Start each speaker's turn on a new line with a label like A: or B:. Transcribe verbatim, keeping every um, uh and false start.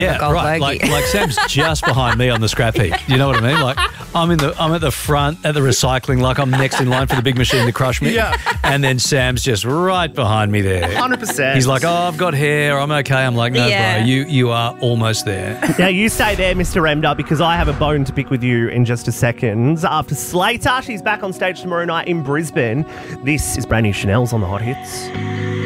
A: Yeah,
B: gold
A: right.
B: bogey.
A: Like, like Sam's just behind me on the scrap heap. You know what I mean? Like I'm in the I'm at the front at the recycling, like I'm next in line for the big machine to crush me.
C: Yeah.
A: And then Sam's just right behind me there.
C: one hundred percent.
A: He's like, oh, I've got hair. I'm okay. I'm like, no,
B: Yeah.
A: bro, you you are almost there.
D: Now, you stay there, Mister Remda, because I have a bone to pick with you in just a second. After Slater, she's back on stage tomorrow night in Brisbane. This is brand new Chanel's on the Hot Hits.